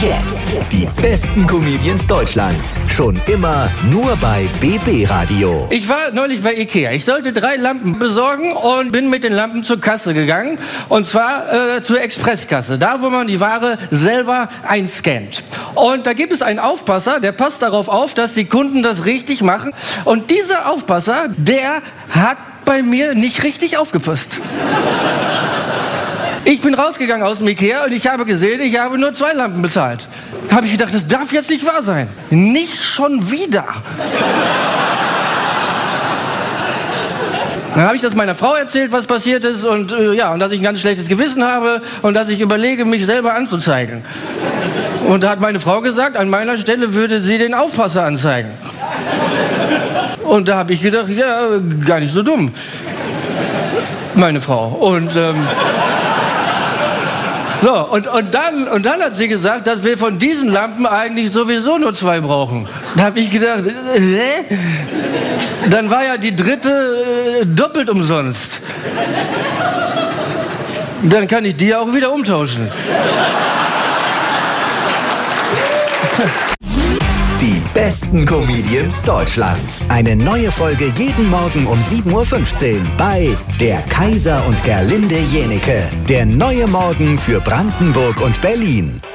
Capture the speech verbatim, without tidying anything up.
Jetzt die besten Comedians Deutschlands. Schon immer nur bei B B Radio. Ich war neulich bei Ikea. Ich sollte drei Lampen besorgen und bin mit den Lampen zur Kasse gegangen. Und zwar äh, zur Expresskasse. Da, wo man die Ware selber einscannt. Und da gibt es einen Aufpasser, der passt darauf auf, dass die Kunden das richtig machen. Und dieser Aufpasser, der hat bei mir nicht richtig aufgepasst. Ich bin rausgegangen aus dem Ikea und ich habe gesehen, ich habe nur zwei Lampen bezahlt. Da habe ich gedacht, das darf jetzt nicht wahr sein. Nicht schon wieder. Dann habe ich das meiner Frau erzählt, was passiert ist und äh, ja, und dass ich ein ganz schlechtes Gewissen habe und dass ich überlege, mich selber anzuzeigen. Und da hat meine Frau gesagt, an meiner Stelle würde sie den Aufpasser anzeigen. Und da habe ich gedacht, ja, gar nicht so dumm. Meine Frau. Und ähm, so, und, und, dann, und dann hat sie gesagt, dass wir von diesen Lampen eigentlich sowieso nur zwei brauchen. Da habe ich gedacht, äh, dann war ja die dritte äh, doppelt umsonst. Dann kann ich die ja auch wieder umtauschen. Die besten Comedians Deutschlands. Eine neue Folge jeden Morgen um sieben Uhr fünfzehn bei Der Kaiser und Gerlinde Jenieke. Der neue Morgen für Brandenburg und Berlin.